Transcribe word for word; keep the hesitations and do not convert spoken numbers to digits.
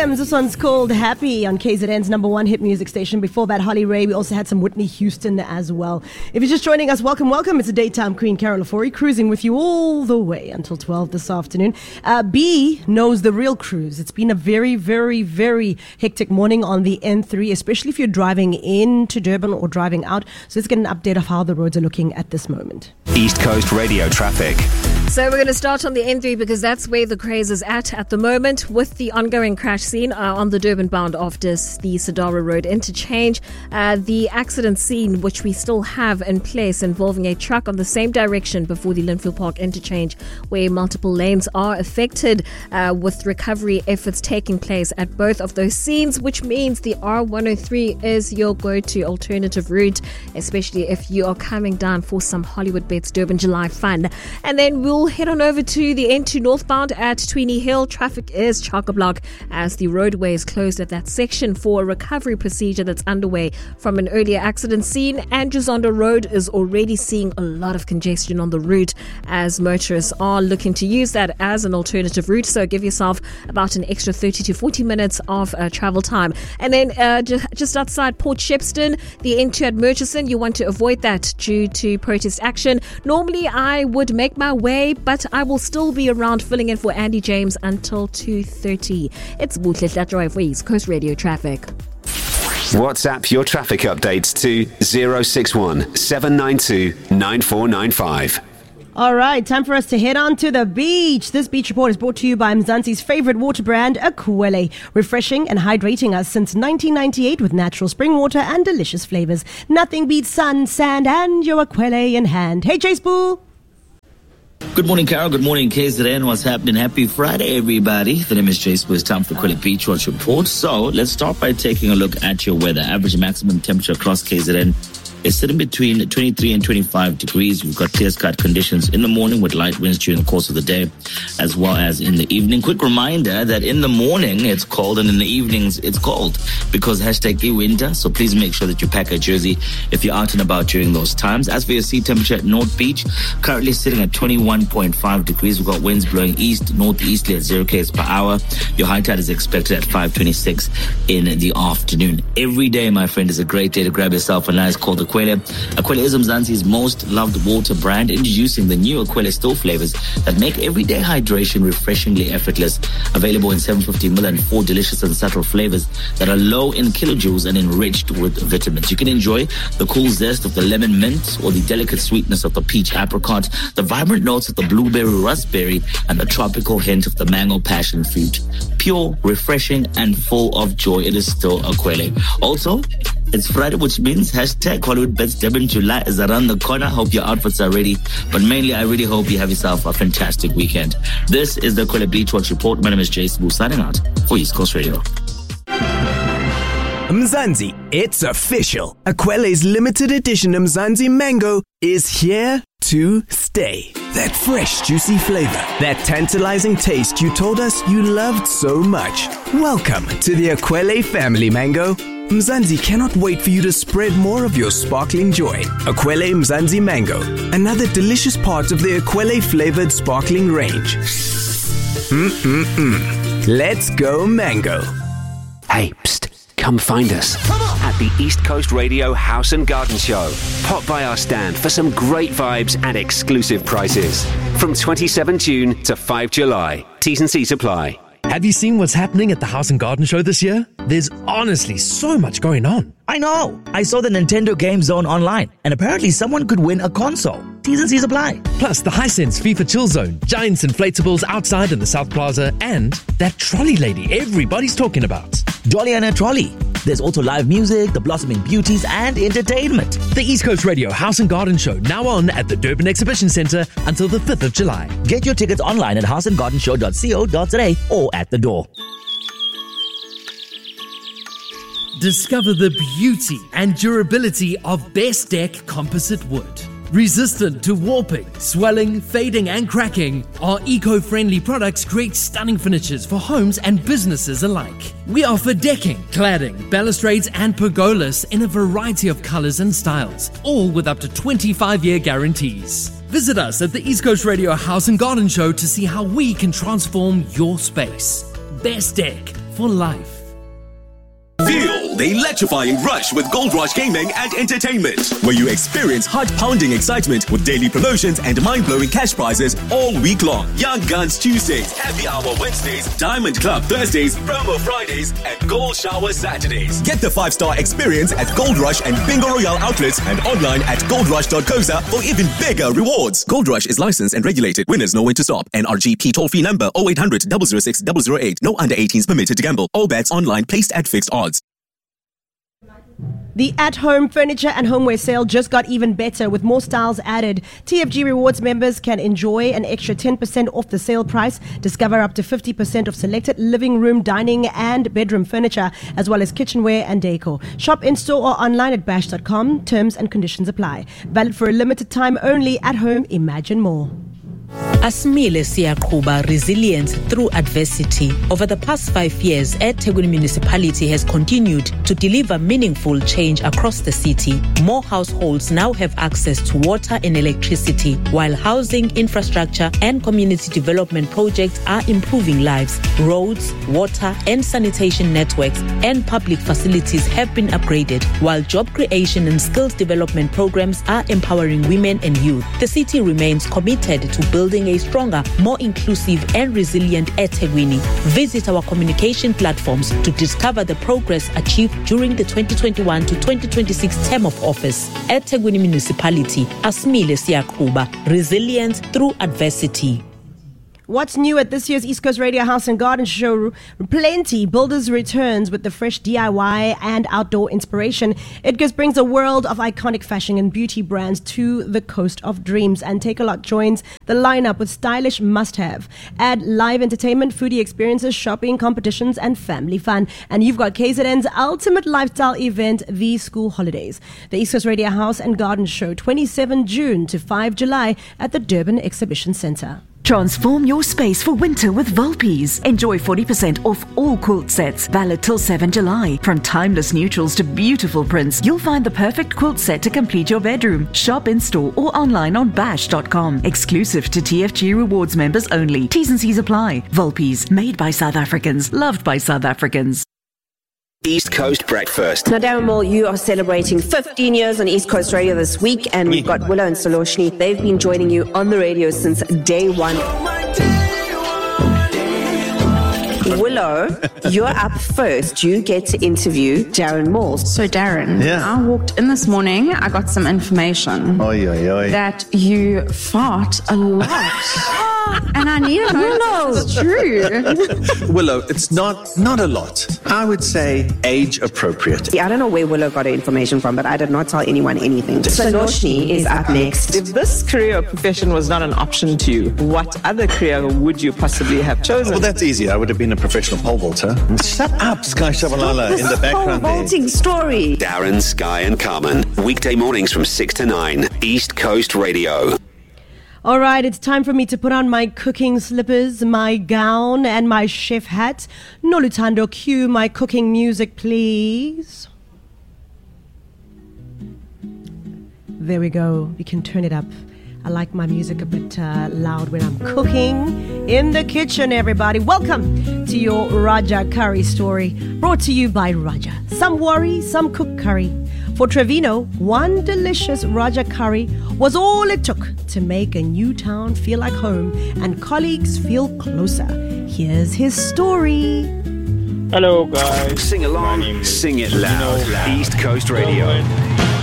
Jams. This one's called Happy on K Z N's number one hit music station. Before that, Holly Ray. We also had some Whitney Houston as well. If you're just joining us, welcome, welcome. It's a daytime queen, Carol Ofori, cruising with you all the way until twelve this afternoon. Uh, B knows the real cruise. It's been a very, very, very hectic morning on the N three, especially if you're driving into Durban or driving out. So let's get an update of how the roads are looking at this moment. East Coast Radio traffic. So we're going to start on the N three because that's where the craze is at at the moment with the ongoing crash scene uh, on the Durban bound after the Sadara Road interchange. Uh, the accident scene, which we still have in place, involving a truck on the same direction before the Linfield Park interchange, where multiple lanes are affected uh, with recovery efforts taking place at both of those scenes, which means the R one oh three is your go-to alternative route, especially if you are coming down for some Hollywood Bets Durban July fun. And then we'll We'll head on over to the N two northbound at Tweeny Hill. Traffic is chock-a-block as the roadway is closed at that section for a recovery procedure that's underway from an earlier accident scene. And Jozondo Road is already seeing a lot of congestion on the route as motorists are looking to use that as an alternative route. So give yourself about an extra thirty to forty minutes of uh, travel time. And then uh, ju- just outside Port Shepstone, the N two at Murchison, you want to avoid that due to protest action. Normally I would make my way, but I will still be around filling in for Andy James until two thirty. It's Buhle Hlatjoy for East Coast Radio Traffic. WhatsApp your traffic updates to zero six one seven nine two nine four nine five. All right, time for us to head on to the beach. This beach report is brought to you by Mzansi's favorite water brand, Ekwele, refreshing and hydrating us since nineteen ninety-eight with natural spring water and delicious flavors. Nothing beats sun, sand, and your Ekwele in hand. Hey, Chase Boo. Good morning, Carol. Good morning, K Z N. What's happening? Happy Friday, everybody. The name is Jace. It's time for Ekwele Beach Watch Report. So let's start by taking a look at your weather. Average maximum temperature across K Z N is sitting between twenty-three and twenty-five degrees. We've got clear skied conditions in the morning with light winds during the course of the day, as well as in the evening. Quick reminder that in the morning it's cold and in the evenings it's cold because hashtag the winter. So please make sure that you pack a jersey if you're out and about during those times. As for your sea temperature at North Beach, currently sitting at twenty-one point five degrees. We've got winds blowing east, northeasterly at zero k's per hour. Your high tide is expected at five twenty-six in the afternoon. Every day, my friend, is a great day to grab yourself a nice cold Ekwele. Ekwele is Mzansi's most loved water brand, introducing the new Ekwele still flavors that make everyday hydration refreshingly effortless. Available in seven fifty milliliters and four delicious and subtle flavors that are low in kilojoules and enriched with vitamins. You can enjoy the cool zest of the lemon mint or the delicate sweetness of the peach apricot, the vibrant notes of the blueberry raspberry, and the tropical hint of the mango passion fruit. Pure, refreshing, and full of joy. It is still Ekwele. Also, it's Friday, which means hashtag Hollywood Bets Durban July is around the corner. Hope your outfits are ready. But mainly, I really hope you have yourself a fantastic weekend. This is the Ekwele Beach Watch Report. My name is Jason Boo, signing out for East Coast Radio. Mzansi, it's official. Ekwele's limited edition Mzansi Mango is here to stay. That fresh, juicy flavor, that tantalizing taste you told us you loved so much. Welcome to the Ekwele family, Mango. Mzansi cannot wait for you to spread more of your sparkling joy. Ekwele Mzansi Mango, another delicious part of the Ekwele flavored sparkling range. Mm-mm-mm. Let's go Mango. Hey, psst. Come find us at the East Coast Radio House and Garden Show. Pop by our stand for some great vibes and exclusive prices. From twenty-seventh of June to fifth of July. T's and C's apply. Have you seen what's happening at the House and Garden Show this year? There's honestly so much going on. I know. I saw the Nintendo Game Zone online, and apparently someone could win a console. T's and C's apply. Plus the Hisense FIFA Chill Zone, Giants inflatables outside in the South Plaza, and that trolley lady everybody's talking about. Dolly and her trolley. There's also live music, the blossoming beauties, and entertainment. The East Coast Radio House and Garden Show, now on at the Durban Exhibition Centre until the fifth of July. Get your tickets online at house and garden show dot co dot za or at the door. Discover the beauty and durability of Best Deck composite wood. Resistant to warping, swelling, fading and cracking, our eco-friendly products create stunning finishes for homes and businesses alike. We offer decking, cladding, balustrades and pergolas in a variety of colors and styles, all with up to twenty-five year guarantees. Visit us at the East Coast Radio House and Garden Show to see how we can transform your space. Best Deck, for life. Feel the electrifying rush with Gold Rush Gaming and Entertainment, where you experience heart-pounding excitement with daily promotions and mind-blowing cash prizes all week long. Young Guns Tuesdays, Happy Hour Wednesdays, Diamond Club Thursdays, Promo Fridays, and Gold Shower Saturdays. Get the five-star experience at Gold Rush and Bingo Royale outlets and online at gold rush dot co za for even bigger rewards. Gold Rush is licensed and regulated. Winners know when to stop. N R G P toll-free number oh eight hundred, zero zero six, zero zero eight. No under eighteens permitted to gamble. All bets online placed at fixed odds. The at-home furniture and homeware sale just got even better with more styles added. T F G Rewards members can enjoy an extra ten percent off the sale price. Discover up to fifty percent of selected living room, dining and bedroom furniture, as well as kitchenware and decor. Shop in-store or online at bash dot com. Terms and conditions apply. Valid for a limited time only. At home, imagine more. Asmile Siyaqhuba, resilience through adversity. Over the past five years, eThekwini Municipality has continued to deliver meaningful change across the city. More households now have access to water and electricity, while housing, infrastructure and community development projects are improving lives. Roads, water and sanitation networks and public facilities have been upgraded, while job creation and skills development programs are empowering women and youth. The city remains committed to building a stronger, more inclusive and resilient eThekwini. Visit our communication platforms to discover the progress achieved during the twenty twenty-one to twenty twenty-six term of office. eThekwini Municipality, Asmile Siyaqhuba, resilience through adversity. What's new at this year's East Coast Radio House and Garden Show? Plenty. Builders returns with the fresh D I Y and outdoor inspiration. Edgars brings a world of iconic fashion and beauty brands to the Coast of Dreams. And Takealot joins the lineup with stylish must-have. Add live entertainment, foodie experiences, shopping, competitions, and family fun. And you've got K Z N's ultimate lifestyle event, the School Holidays. The East Coast Radio House and Garden Show, twenty-seventh June to fifth July at the Durban Exhibition Centre. Transform your space for winter with Volpies. Enjoy forty percent off all quilt sets, valid till seventh July. From timeless neutrals to beautiful prints, you'll find the perfect quilt set to complete your bedroom. Shop in-store or online on bash dot com. Exclusive to T F G Rewards members only. T's and C's apply. Volpies, made by South Africans, loved by South Africans. East Coast Breakfast. Now, Darren Moore, you are celebrating fifteen years on East Coast Radio this week, and we've got Willow and Soloshni. They've been joining you on the radio since day one. Willow, you're up first. You get to interview Darren Moore. So, Darren, yeah. I walked in this morning, I got some information oy, oy, oy. that you fart a lot. And I need to know if it's true. Willow, it's not not a lot. I would say age appropriate. Yeah, I don't know where Willow got her information from, but I did not tell anyone anything. Soloshni is up next. If this career or profession was not an option to you, what other career would you possibly have chosen? Well, that's easy. I would have been a professional pole vaulter. Shut up, Sky Shabalala, in the background. Pole vaulting story. Darren, Sky and Carmen. Weekday mornings from six to nine. East Coast Radio. All right, it's time for me to put on my cooking slippers, my gown, and my chef hat. Noluthando, cue my cooking music, please. There we go. We can turn it up. I like my music a bit uh, loud when I'm cooking in the kitchen, everybody. Welcome to your Raja Curry story, brought to you by Raja. Some worry, some cook curry. For Trevino, one delicious Raja curry was all it took to make a new town feel like home and colleagues feel closer. Here's his story. Hello, guys. Sing along, sing it loud. East Coast Radio.